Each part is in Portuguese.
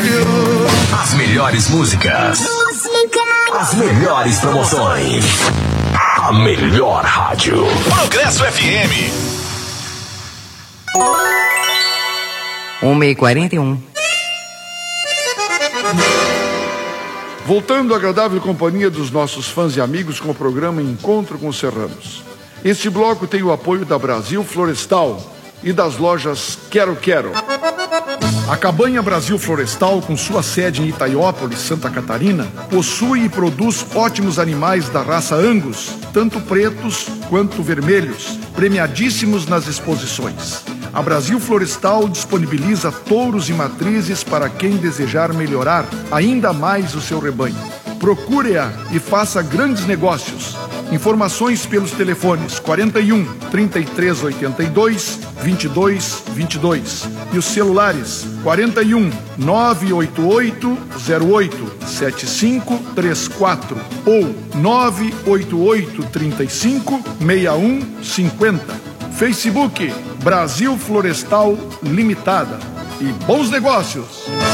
rádio. As melhores músicas. As melhores promoções. A melhor rádio. Progresso FM. 1h41. Voltando à agradável companhia dos nossos fãs e amigos com o programa Encontro com os Serranos. Este bloco tem o apoio da Brasil Florestal e das lojas Quero Quero. A Cabanha Brasil Florestal, com sua sede em Itaiópolis, Santa Catarina, possui e produz ótimos animais da raça Angus, tanto pretos quanto vermelhos, premiadíssimos nas exposições. A Brasil Florestal disponibiliza touros e matrizes para quem desejar melhorar ainda mais o seu rebanho. Procure-a e faça grandes negócios. Informações pelos telefones 41 3382 2222 e os celulares 41 988 08 7534 ou 988 35 6150. Facebook Brasil Florestal Limitada. E bons negócios!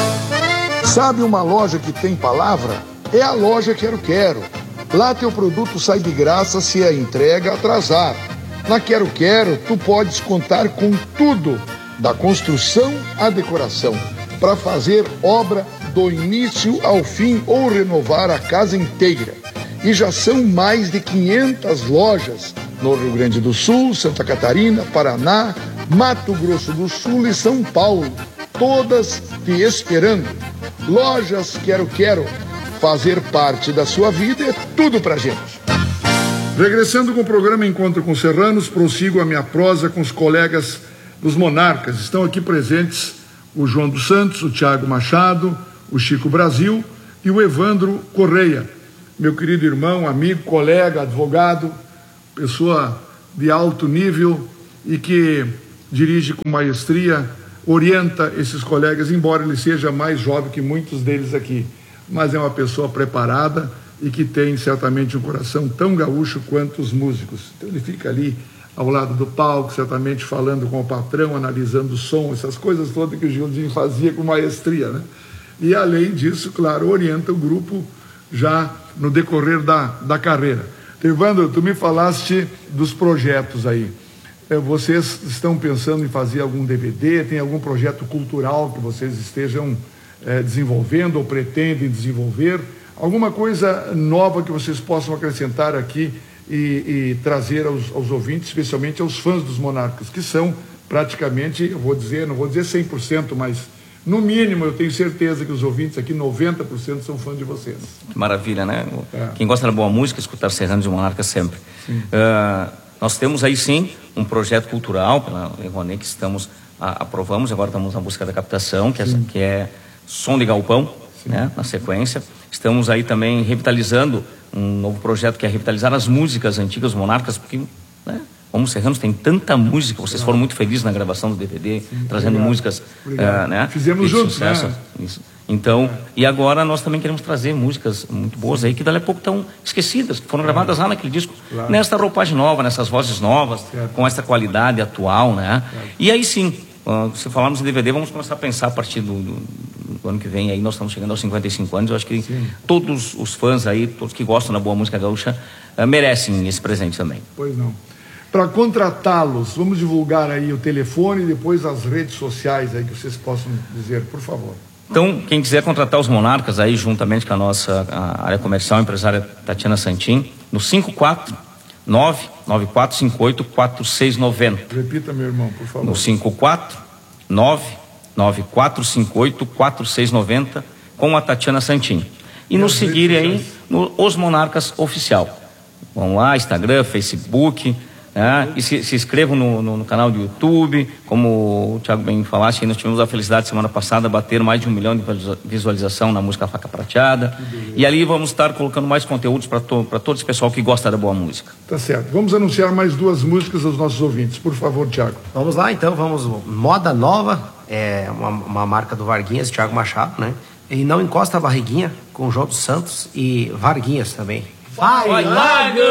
Sabe uma loja que tem palavra? É a loja Quero Quero. Lá teu produto sai de graça se a entrega atrasar. Na Quero Quero, tu podes contar com tudo, da construção à decoração, para fazer obra do início ao fim ou renovar a casa inteira. E já são mais de 500 lojas no Rio Grande do Sul, Santa Catarina, Paraná, Mato Grosso do Sul e São Paulo, todas te esperando. Lojas Quero Quero. Fazer parte da sua vida é tudo pra gente. Regressando com o programa Encontro com Serranos, prossigo a minha prosa com os colegas dos Monarcas. Estão aqui presentes o João dos Santos, o Tiago Machado, o Chico Brasil e o Evandro Correia. Meu querido irmão, amigo, colega, advogado, pessoa de alto nível e que dirige com maestria, orienta esses colegas, embora ele seja mais jovem que muitos deles aqui. Mas é uma pessoa preparada e que tem certamente um coração tão gaúcho quanto os músicos. Então ele fica ali ao lado do palco, certamente falando com o patrão, analisando o som, essas coisas todas que o Gildinho fazia com maestria, né? E além disso, claro, orienta o grupo já no decorrer da carreira. Evandro, tu me falaste dos projetos aí. Vocês estão pensando em fazer algum DVD? Tem algum projeto cultural que vocês estejam desenvolvendo ou pretendem desenvolver? Alguma coisa nova que vocês possam acrescentar aqui e trazer aos ouvintes, especialmente aos fãs dos Monarcas, que são praticamente, não vou dizer 100%, mas no mínimo eu tenho certeza que os ouvintes aqui, 90% são fãs de vocês. Que maravilha, né? Quem gosta da boa música, escutar Serranos e Monarcas sempre. Nós temos aí sim um projeto cultural pela Ronê, que aprovamos, agora estamos na busca da captação, que é Som de Galpão, né, na sequência. Estamos aí também revitalizando um novo projeto que é revitalizar as músicas antigas Monarcas, porque, né, como Serranos tem tanta música, vocês foram muito felizes na gravação do DVD, trazendo músicas, né, fizemos juntos, sucesso, né? Isso. Então, e agora nós também queremos trazer músicas muito boas aí, que dali a pouco estão esquecidas, que foram gravadas lá naquele disco, nesta roupagem nova, nessas vozes novas, com essa qualidade atual, né? E aí sim, se falarmos em DVD, vamos começar a pensar a partir do ano que vem, aí nós estamos chegando aos 55 anos, eu acho que todos os fãs aí, todos que gostam da boa música gaúcha, merecem esse presente também. Pois não. Para contratá-los, vamos divulgar aí o telefone e depois as redes sociais aí que vocês possam dizer, por favor. Então, quem quiser contratar os Monarcas aí, juntamente com a nossa área comercial, a empresária Tatiana Santin, no 549-9458-4690. Repita, meu irmão, por favor. No 549-9458-4690, com a Tatiana Santin. E nos seguirem aí no Os Monarcas Oficial. Vão lá, Instagram, Facebook, né? E se inscrevam no canal do YouTube. Como o Thiago bem falaste, nós tivemos a felicidade semana passada de bater mais de 1 milhão de visualização na música Faca Prateada. E ali vamos estar colocando mais conteúdos para todo esse pessoal que gosta da boa música. Tá certo. Vamos anunciar mais 2 músicas aos nossos ouvintes. Por favor, Thiago. Vamos lá, então. Vamos. Moda Nova, é uma marca do Varguinhas, Thiago Machado, né? E Não Encosta a Barriguinha, com o João dos Santos e Varguinhas também. Vai, Largo!